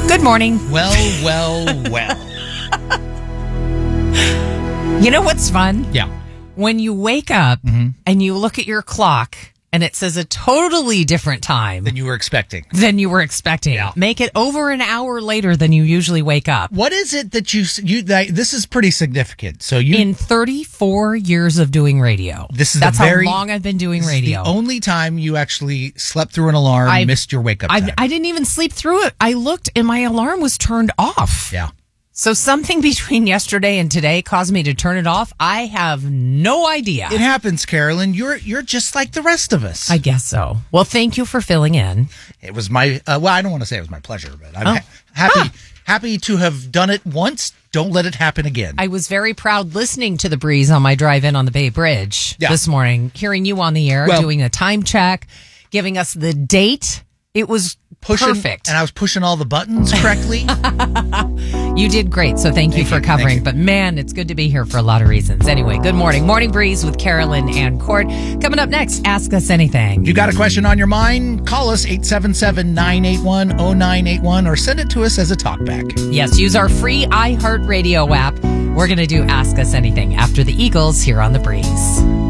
Good morning. Well. You know what's fun? Yeah. When you wake up and you look at your clock and it says a totally different time Than you were expecting. Yeah. Make it over an hour later than you usually wake up. What is it that this is pretty significant. So In 34 years of doing radio. That's how long I've been doing radio. The only time you actually slept through an alarm, missed your wake up time. I didn't even sleep through it. I looked and my alarm was turned off. Yeah. So something between yesterday and today caused me to turn it off. I have no idea. It happens, Carolyn. You're just like the rest of us. I guess so. Well, thank you for filling in. It was my I don't want to say it was my pleasure, but I'm happy to have done it once. Don't let it happen again. I was very proud listening to the breeze on my drive in on the Bay Bridge this morning, hearing you on the air, doing a time check, giving us the date. It was perfect. And I was pushing all the buttons correctly. You did great, so thank you for covering. But man, it's good to be here for a lot of reasons. Anyway, good morning. Morning Breeze with Carolyn and Court. Coming up next, Ask Us Anything. You got a question on your mind? Call us 877-981-0981 or send it to us as a talkback. Yes, use our free iHeartRadio app. We're going to do Ask Us Anything after the Eagles here on The Breeze.